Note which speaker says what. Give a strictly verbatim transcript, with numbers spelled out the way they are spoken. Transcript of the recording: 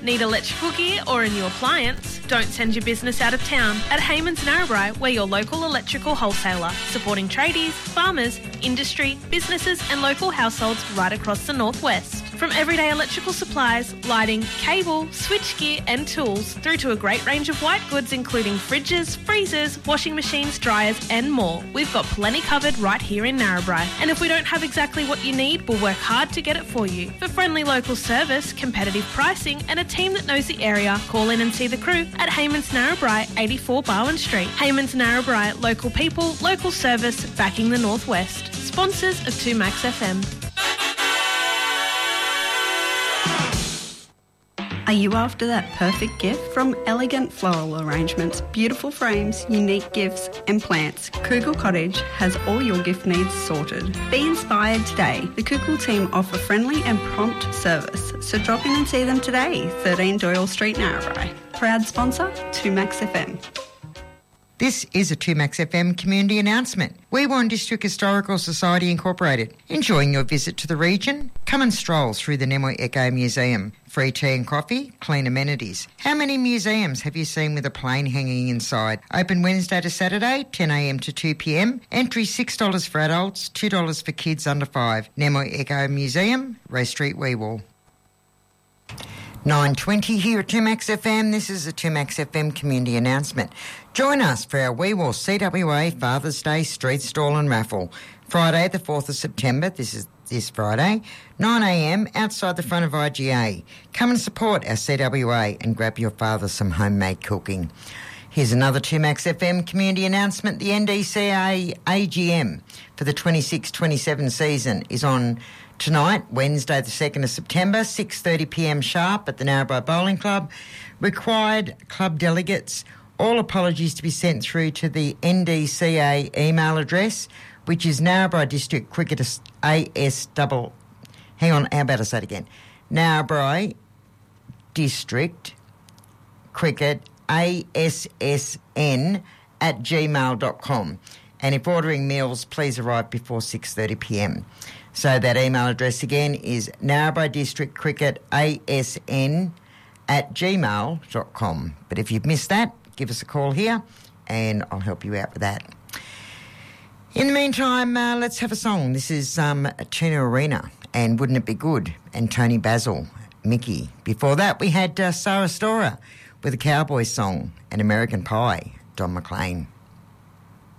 Speaker 1: Need electrical gear or a new appliance? Don't send your business out of town. At Heyman's Narrabri, we're your local electrical wholesaler, supporting tradies, farmers, industry, businesses and local households right across the northwest. From everyday electrical supplies, lighting, cable, switchgear and tools, through to a great range of white goods including fridges, freezers, washing machines, dryers and more. We've got plenty covered right here in Narrabri. And if we don't have exactly what you need, we'll work hard to get it for you. For friendly local service, competitive pricing and a team that knows the area, call in and see the crew at Heyman's Narrabri, eighty-four Barwon Street. Heyman's Narrabri, local people, local service, backing the northwest. Sponsors of two Max F M.
Speaker 2: Are you after that perfect gift? From elegant floral arrangements, beautiful frames, unique gifts and plants, Kugel Cottage has all your gift needs sorted. Be inspired today. The Kugel team offer friendly and prompt service, so drop in and see them today, thirteen Doyle Street, Narrabri. Proud sponsor, two Max F M.
Speaker 3: This is a two Max F M community announcement. Weewarn District Historical Society Incorporated. Enjoying your visit to the region? Come and stroll through the Namoi Echo Museum. Free tea and coffee, clean amenities. How many museums have you seen with a plane hanging inside? Open Wednesday to Saturday, ten a m to two p m. Entry six dollars for adults, two dollars for kids under five. Namoi Echo Museum, Ray Street, Weewall. nine twenty here at two Max F M. This is a two Max F M community announcement. Join us for our Weewall C W A Father's Day Street Stall and Raffle. Friday the fourth of September, this is this Friday, nine a m outside the front of I G A. Come and support our C W A and grab your father some homemade cooking. Here's another two Max F M community announcement. The N D C A A G M for the twenty-six twenty-seven season is on tonight, Wednesday the second of September, six thirty p m sharp at the Narrabri Bowling Club. Required club delegates, all apologies to be sent through to the N D C A email address, which is Narrabri District Cricket A S double. Hang on, how about I say it again? Narrabri District Cricket A S S N at gmail dot com. And if ordering meals, please arrive before six thirty p m. So that email address again is Narrabri District Cricket A S N at gmail dot com. But if you've missed that, give us a call here and I'll help you out with that. In the meantime, uh, let's have a song. This is um, Tina Arena and Wouldn't It Be Good? And Tony Basil, Mickey. Before that, we had uh, Sarah Storer with a Cowboy song and American Pie, Don McLean.